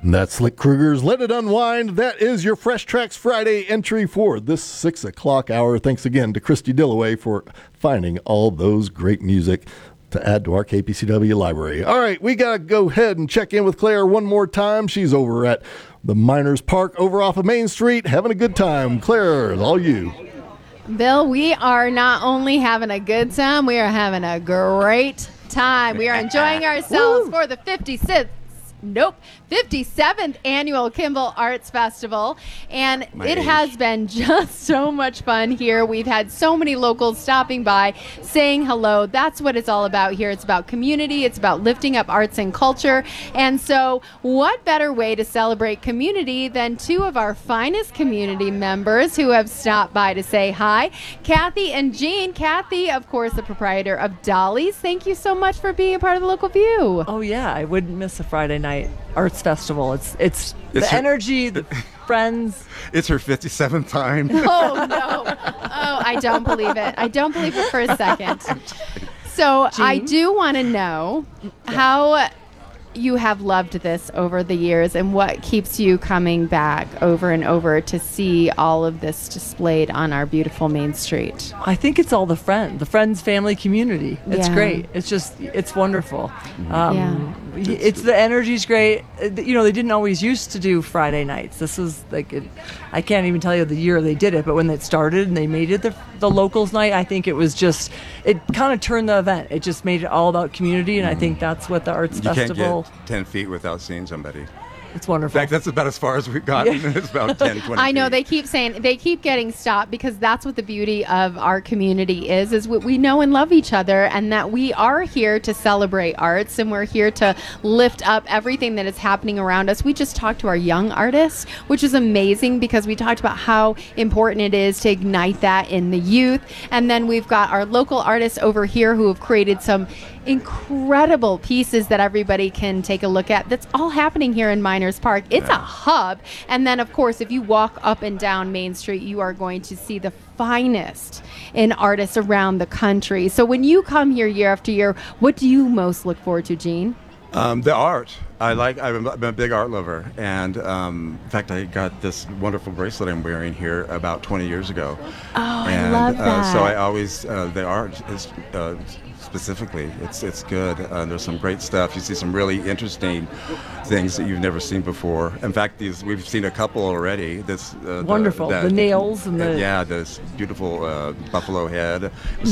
That's Slick Kruger's Let It Unwind. That is your Fresh Tracks Friday entry for this 6 o'clock hour. Thanks again to Christy Dillaway for finding all those great music to add to our KPCW library. All right, we got to go ahead and check in with Claire one more time. She's over at the Miners Park over off of Main Street having a good time. Claire, it's all you. Bill, we are not only having a good time, we are having a great time. We are enjoying ourselves for the 57th annual Kimball Arts Festival, and it has been just so much fun here. We've had so many locals stopping by, saying hello. That's what it's all about here. It's about community. It's about lifting up arts and culture. And so what better way to celebrate community than two of our finest community members who have stopped by to say hi, Kathy and Jean. Kathy, of course, the proprietor of Dolly's. Thank you so much for being a part of the Local View. Oh, yeah. I wouldn't miss a Friday night Arts Festival. It's the energy, the friends. It's her 57th time. Oh, no. Oh, I don't believe it. I don't believe it for a second. So Jean? I do want to know how you have loved this over the years and what keeps you coming back over and over to see all of this displayed on our beautiful Main Street. I think it's all the friends, family, community. It's Yeah. great. It's wonderful. Yeah. It's the energy's great. They didn't always used to do Friday nights. This was I can't even tell you the year they did it, but when it started and they made it the locals night, I think it was it kind of turned the event. It just made it all about community, and I think that's what the Arts Festival. You can't get 10 feet without seeing somebody. It's wonderful. In fact, that's about as far as we've gotten. Yeah. It's about 10, 20 I know feet. they keep getting stopped because that's what the beauty of our community is we know and love each other, and that we are here to celebrate arts, and we're here to lift up everything that is happening around us. We just talked to our young artists, which is amazing because we talked about how important it is to ignite that in the youth. And then we've got our local artists over here who have created some incredible pieces that everybody can take a look at. That's all happening here in Miners Park. It's a hub. And then, of course, if you walk up and down Main Street, you are going to see the finest in artists around the country. So when you come here year after year, what do you most look forward to, Jean? The art. I'm a big art lover, and in fact, I got this wonderful bracelet I'm wearing here about 20 years ago. Oh, I love that. So I always the art is specifically, it's good. There's some great stuff. You see some really interesting things that you've never seen before. In fact, we've seen a couple already. Wonderful. The nails and this beautiful buffalo head. It's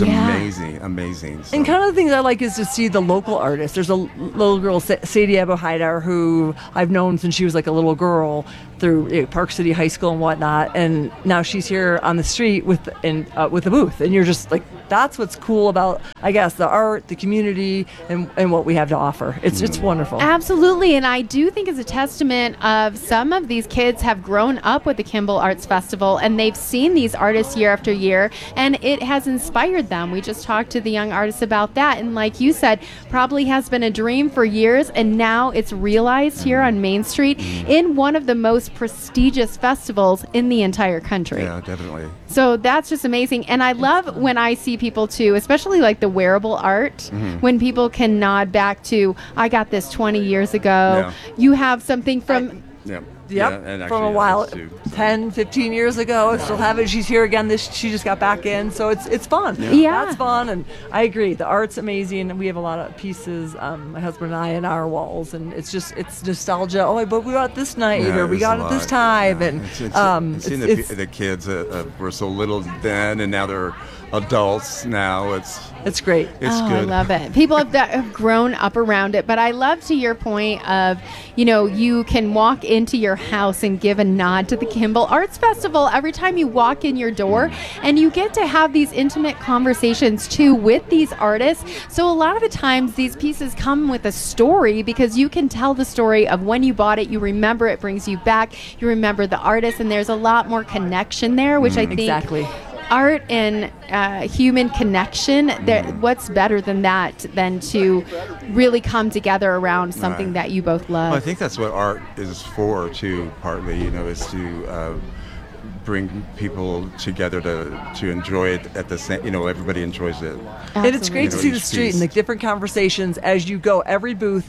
amazing. So. And kind of the things I like is to see the local artists. There's a little girl, Sadie Abu Haidar, who I've known since she was like a little girl through Park City High School and whatnot, and now she's here on the street with a booth, and you're just like, that's what's cool about, I guess, the art, the community, and what we have to offer. It's wonderful. Absolutely, and I do think it's a testament of some of these kids have grown up with the Kimball Arts Festival, and they've seen these artists year after year, and it has inspired them. We just talked to the young artists about that, and like you said, probably has been a dream for years, and now it's realized here on Main Street in one of the most prestigious festivals in the entire country. Yeah, definitely. So that's just amazing. And I love when I see people too, especially like the wearable art, when people can nod back to, I got this 20 years ago. Yeah. You have something from... Yep, from a while, 10, 15 years ago. I still have it. She's here again. She just got back in, so it's fun. Yeah. That's fun, and I agree. The art's amazing, and we have a lot of pieces, my husband and I, in our walls, and it's nostalgia. Oh, but we got it this night, or we got it this time, and seeing the kids were so little then, and now they're adults now. It's great. It's good. I love it. People have grown up around it, but I love, to your point of, you can walk into your house and give a nod to the Kimball Arts Festival every time you walk in your door, and you get to have these intimate conversations too with these artists. So a lot of the times these pieces come with a story, because you can tell the story of when you bought it, you remember it brings you back, you remember the artist, and there's a lot more connection there, which I think exactly. Art and human connection, what's better than that than to really come together around something that you both love? Well, I think that's what art is for too, partly, is to bring people together to enjoy it at the same, everybody enjoys it. Absolutely. And it's great to see the street and the different conversations as you go. Every booth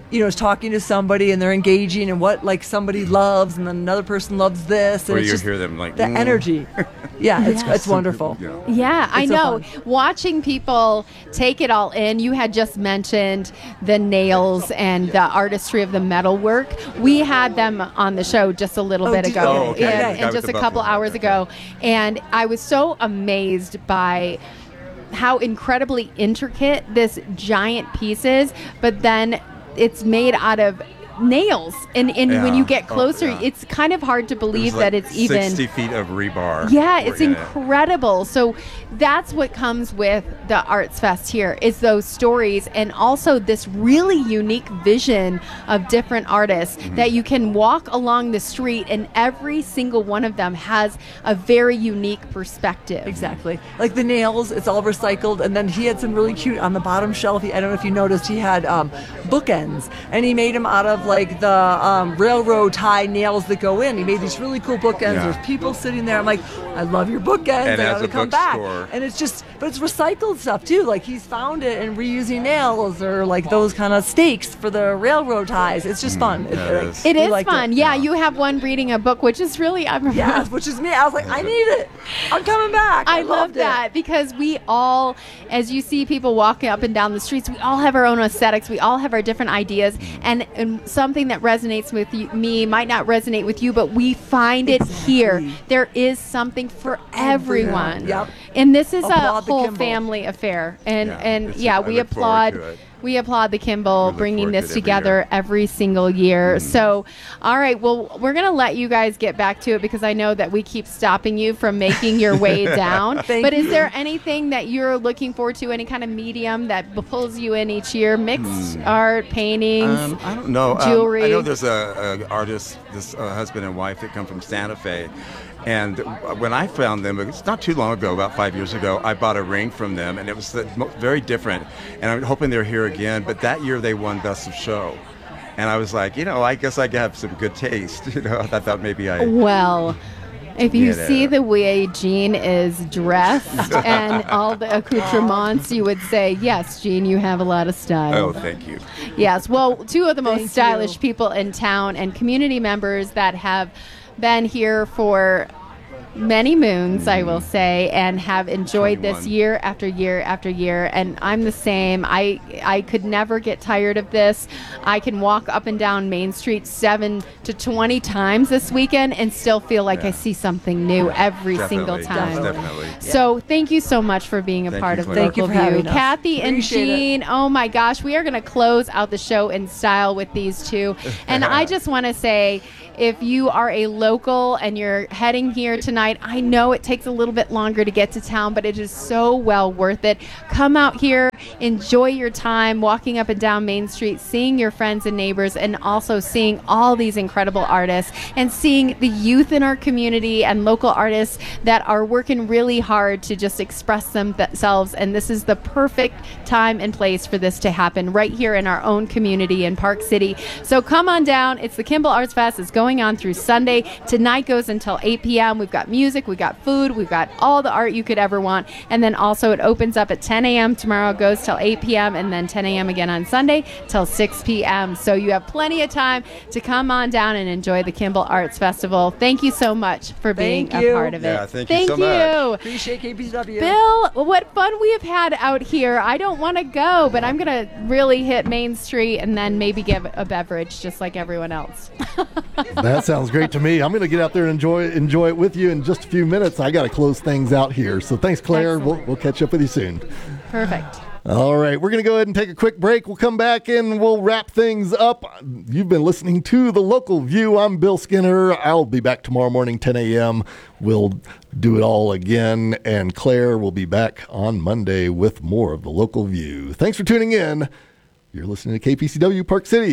is talking to somebody and they're engaging and what like somebody loves and then another person loves this. And Or it's you just hear them like, the energy. Yeah, it's wonderful. Yeah, I so know. fun. Watching people take it all in. You had just mentioned the nails and the artistry of the metalwork. We had them on the show just a little bit did ago, you? Oh, okay. and, Yeah, and that was just the a couple Buffalo. hours ago, and I was so amazed by how incredibly intricate this giant piece is, but then it's made out of nails, and when you get closer, it's kind of hard to believe that it's even 60 feet of rebar. yeah, were it's in it. incredible. So that's what comes with the Arts Fest here is those stories and also this really unique vision of different artists that you can walk along the street and every single one of them has a very unique perspective. Exactly. Like the nails, it's all recycled. And then he had some really cute on the bottom shelf. I don't know if you noticed, he had bookends. And he made them out of like the railroad tie nails that go in. He made these really cool bookends. Yeah. There's people sitting there. I'm like, I love your bookends. And I as gotta a come back. bookstore- And it's just, but it's recycled stuff too. Like he's found it and reusing nails or like those kind of stakes for the railroad ties. It's just fun. yeah, it is. It we is liked fun. it. Yeah, you have one reading a book, which is really Yeah, which is me. I was like, I need it. I'm coming back. I love loved it. that because we all, as you see people walking up and down the streets, we all have our own aesthetics. We all have our different ideas, and something that resonates with me might not resonate with you, but we find it here. There is something for everyone. Yep. And this is Applaud a the whole Kimball. family affair, and Yeah, and it's- yeah, I we look forward applaud. to it. We applaud the Kimball look bringing forward to this it every together year. every single year. So, all right, well, we're going to let you guys get back to it because I know that we keep stopping you from making your way down. Thank But is you. there anything that you're looking forward to, any kind of medium that pulls you in each year? Mixed art, paintings? I don't know. Jewelry. I know there's a artist, this husband and wife that come from Santa Fe. And when I found them, it's not too long ago, about 5 years ago, I bought a ring from them, and it was very different. And I'm hoping they're here again. But that year they won Best of Show. And I was like, I guess I have some good taste. I thought maybe I... Well, if you Yeah. see the way Jean is dressed and all the accoutrements, you would say, yes, Jean, you have a lot of style. Oh, thank you. Yes, well, two of the most Thank stylish you. people in town and community members that have been here for many moons, I will say, and have enjoyed this 21. year after year after year. And I'm the same. I could never get tired of this. I can walk up and down Main Street 7 to 20 times this weekend and still feel like I Yeah. see something new every single Definitely, time. Definitely. So thank you so much for being a Thank part you, of Claire. Thank you Local for View. having us. Kathy and Appreciate it. Jean, oh my gosh, we are going to close out the show in style with these two. And I just want to say, if you are a local and you're heading here tonight, I know it takes a little bit longer to get to town, but it is so well worth it. Come out here, enjoy your time walking up and down Main Street, seeing your friends and neighbors, and also seeing all these incredible artists and seeing the youth in our community and local artists that are working really hard to just express themselves. And this is the perfect time and place for this to happen right here in our own community in Park City. So come on down. It's the Kimball Arts Fest. It's going on through Sunday. Tonight goes until 8 p.m. We've got music, we've got food, we've got all the art you could ever want. And then also it opens up at 10 a.m. tomorrow, goes till 8 p.m. and then 10 a.m. again on Sunday till 6 p.m. So you have plenty of time to come on down and enjoy the Kimball Arts Festival. Thank you so much for being Thank you. a part of it. Yeah, thank you so much. Appreciate KPW. Bill, what fun we have had out here. I don't want to go, but I'm going to really hit Main Street and then maybe give a beverage just like everyone else. That sounds great to me. I'm going to get out there and enjoy it with you in just a few minutes. I got to close things out here. So thanks, Claire. Excellent. We'll catch up with you soon. Perfect. All right, we're going to go ahead and take a quick break. We'll come back and we'll wrap things up. You've been listening to The Local View. I'm Bill Skinner. I'll be back tomorrow morning, 10 a.m. We'll do it all again. And Claire will be back on Monday with more of The Local View. Thanks for tuning in. You're listening to KPCW Park City.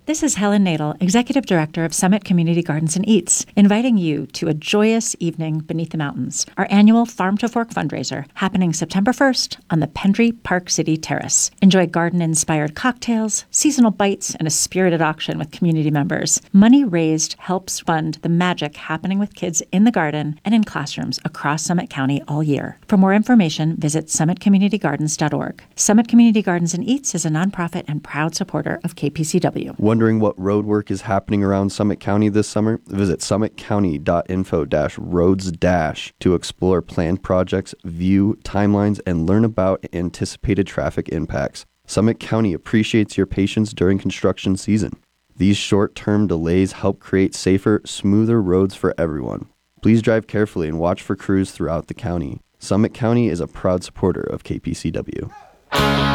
This is Helen Nadel, Executive Director of Summit Community Gardens and Eats, inviting you to a joyous evening beneath the mountains, our annual Farm to Fork fundraiser happening September 1st on the Pendry Park City Terrace. Enjoy garden-inspired cocktails, seasonal bites, and a spirited auction with community members. Money raised helps fund the magic happening with kids in the garden and in classrooms across Summit County all year. For more information, visit summitcommunitygardens.org. Summit Community Gardens and Eats is a nonprofit and proud supporter of KPCW. Wondering what road work is happening around Summit County this summer? Visit summitcounty.info-roads- to explore planned projects, view timelines, and learn about anticipated traffic impacts. Summit County appreciates your patience during construction season. These short-term delays help create safer, smoother roads for everyone. Please drive carefully and watch for crews throughout the county. Summit County is a proud supporter of KPCW.